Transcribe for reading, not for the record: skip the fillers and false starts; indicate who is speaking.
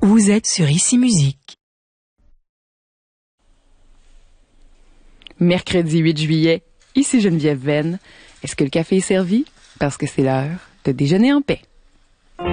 Speaker 1: Vous êtes sur Ici Musique.
Speaker 2: Mercredi 8 juillet, ici Geneviève Venn. Est-ce que le café est servi? Parce que c'est l'heure de déjeuner en paix.